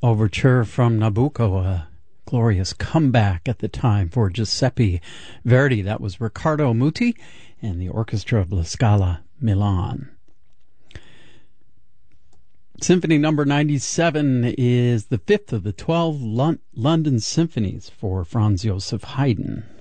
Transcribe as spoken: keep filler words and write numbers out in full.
Overture from Nabucco, a glorious comeback at the time for Giuseppe Verdi. That was Riccardo Muti and the orchestra of La Scala Milan. Symphony number ninety-seven is the fifth of the twelve Lon- London symphonies for Franz Joseph Haydn.